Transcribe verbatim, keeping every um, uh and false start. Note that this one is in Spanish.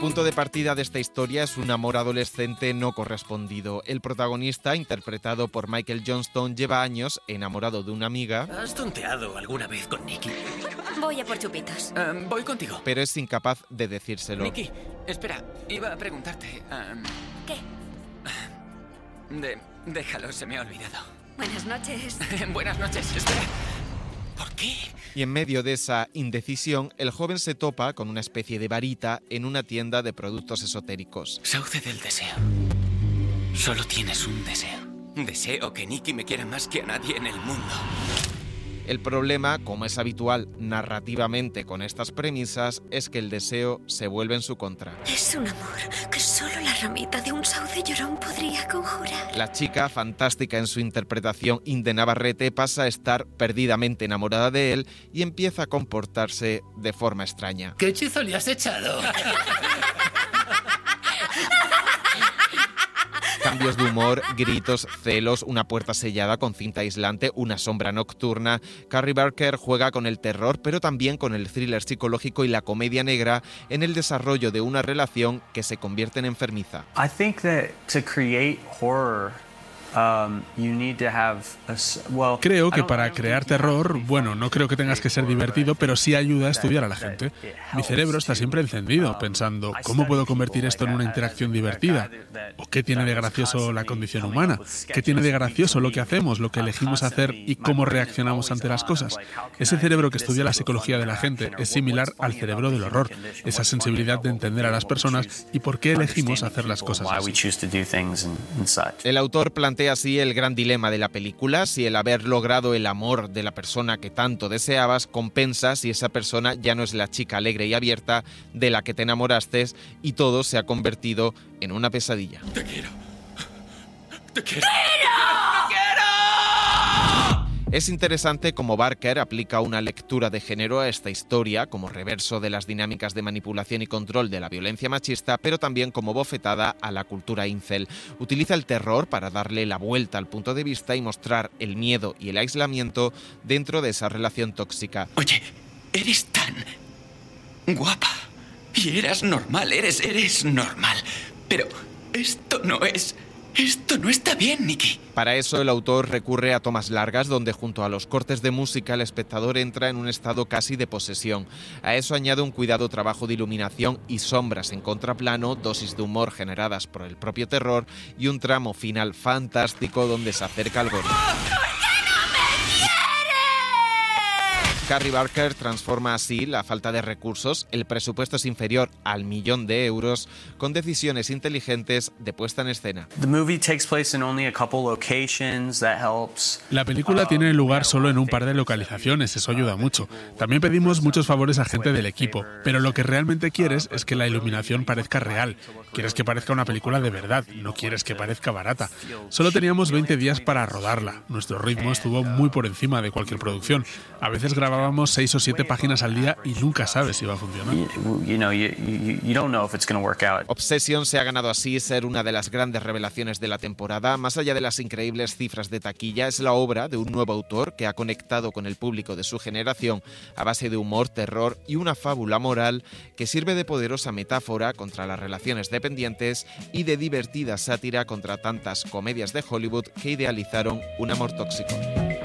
punto de partida de esta historia es un amor adolescente no correspondido. El protagonista, interpretado por Michael Johnston, lleva años enamorado de una amiga. ¿Has tonteado alguna vez con Nikki? Voy a por chupitos. Um, voy contigo. Pero es incapaz de decírselo. Nikki, espera, iba a preguntarte... Um, ¿Qué? de, déjalo, se me ha olvidado. Buenas noches. Buenas noches, espera. ¿Por qué? Y en medio de esa indecisión, el joven se topa con una especie de varita en una tienda de productos esotéricos. Sauce del deseo. Solo tienes un deseo. Deseo que Nikki me quiera más que a nadie en el mundo. El problema, como es habitual narrativamente con estas premisas, es que el deseo se vuelve en su contra. Es un amor que solo la ramita de un sauce llorón podría conjurar. La chica, fantástica en su interpretación, Inde Navarrete, pasa a estar perdidamente enamorada de él y empieza a comportarse de forma extraña. ¿Qué hechizo le has echado? Cambios de humor, gritos, celos, una puerta sellada con cinta aislante, una sombra nocturna. Carrie Barker juega con el terror, pero también con el thriller psicológico y la comedia negra en el desarrollo de una relación que se convierte en enfermiza. I think that to create horror, um, you need to have a, well, Creo que para crear terror, bueno, no creo que tengas que ser divertido, pero sí ayuda a estudiar a la gente. Mi cerebro está siempre encendido, pensando, ¿cómo puedo convertir esto en una interacción divertida? ¿O qué tiene de gracioso la condición humana? ¿Qué tiene de gracioso lo que hacemos, lo que elegimos hacer y cómo reaccionamos ante las cosas? Ese cerebro que estudia la psicología de la gente es similar al cerebro del horror, esa sensibilidad de entender a las personas y por qué elegimos hacer las cosas así. El autor plantea así el gran dilema de la película: si el haber logrado el amor de la persona que tanto deseabas compensa si esa persona ya no es la chica alegre y abierta de la que te enamoraste y todo se ha convertido en una pesadilla. Te quiero. Te quiero. Es interesante cómo Barker aplica una lectura de género a esta historia, como reverso de las dinámicas de manipulación y control de la violencia machista, pero también como bofetada a la cultura incel. Utiliza el terror para darle la vuelta al punto de vista y mostrar el miedo y el aislamiento dentro de esa relación tóxica. Oye, eres tan guapa y eras normal, eres, eres normal. Pero esto no es... Esto no está bien, Nikki. Para eso el autor recurre a tomas largas donde junto a los cortes de música el espectador entra en un estado casi de posesión. A eso añade un cuidado trabajo de iluminación y sombras en contraplano, dosis de humor generadas por el propio terror y un tramo final fantástico donde se acerca al gore. Carrie Barker transforma así la falta de recursos, el presupuesto es inferior al millón de euros, con decisiones inteligentes de puesta en escena. La película tiene lugar solo en un par de localizaciones, eso ayuda mucho. También pedimos muchos favores a gente del equipo, pero lo que realmente quieres es que la iluminación parezca real. Quieres que parezca una película de verdad, no quieres que parezca barata. Solo teníamos veinte días para rodarla. Nuestro ritmo estuvo muy por encima de cualquier producción. A veces grabábamos seis o siete páginas al día y nunca sabes si va a funcionar. Obsession se ha ganado así ser una de las grandes revelaciones de la temporada. Más allá de las increíbles cifras de taquilla, es la obra de un nuevo autor que ha conectado con el público de su generación a base de humor, terror y una fábula moral que sirve de poderosa metáfora contra las relaciones dependientes y de divertida sátira contra tantas comedias de Hollywood que idealizaron un amor tóxico.